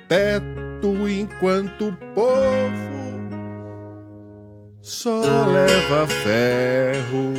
teto enquanto o povo só leva ferro.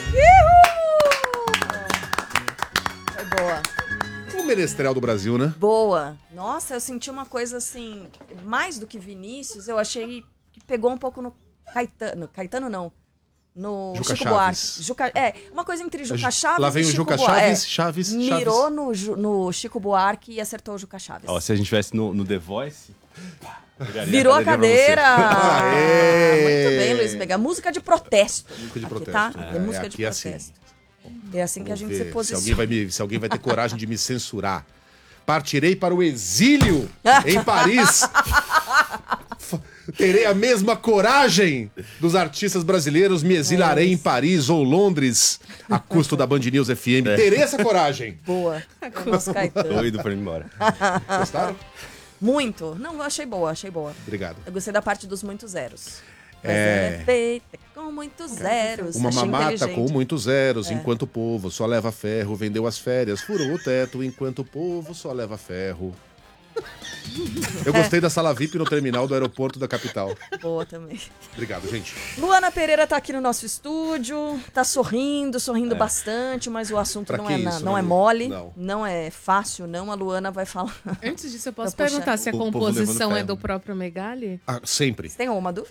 Foi boa. O menestrel do Brasil, né? Boa. Nossa, eu senti uma coisa assim, mais do que Vinícius, eu achei que pegou um pouco no Caetano. Caetano não. No Juca Chico Chaves. Buarque. Uma coisa entre Juca Chaves Lá vem e o Chico Juca Buarque. Chaves. Mirou no Chico Buarque e acertou o Juca Chaves. Ó, se a gente tivesse no The Voice... Virou a cadeira. Aê! Muito bem, Luiz Vega. Música de protesto. Música de aqui, protesto. tá? É, É música aqui de é assim. protesto. É assim que a gente se Se posiciona. alguém vai ter coragem de me censurar. Partirei para o exílio em Paris. Terei a mesma coragem dos artistas brasileiros. Me exilarei em Paris ou Londres a custo da Band News FM. Terei essa coragem. Boa. Nosso Caetano. Doido pra ir embora. Gostaram? Muito. Não, eu achei boa, achei boa. Obrigado. Eu gostei da parte dos muitos zeros. Mas ela é feita com muitos zeros. Uma Achei mamata inteligente. com muitos zeros, enquanto o povo só leva ferro, vendeu as férias, furou o teto, enquanto o povo só leva ferro. Eu gostei da sala VIP no terminal do aeroporto da capital. Boa também. Obrigado, gente. Luana Pereira tá aqui no nosso estúdio, tá sorrindo bastante, mas o assunto Pra não que é, isso, não é né? mole, Não. não é fácil, não. A Luana vai falar. Antes disso, eu posso Vou puxar. perguntar se a O povo composição levando é ferro. do próprio Megali? Ah, sempre. Tem alguma dúvida?